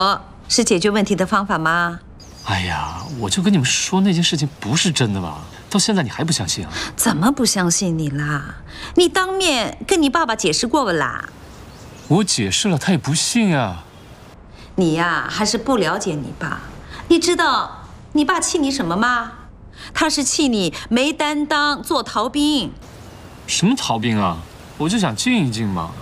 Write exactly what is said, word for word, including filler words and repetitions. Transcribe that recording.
是解决问题的方法吗？ 哎呀，我就跟你们说那件事情不是真的吧？到现在你还不相信啊？ 怎么不相信你啦？你当面跟你爸爸解释过不啦？ 我解释了，他也不信啊。 你呀，还是不了解你爸。你知道你爸气你什么吗？他是气你没担当，做逃兵。 什么逃兵啊？我就想静一静嘛。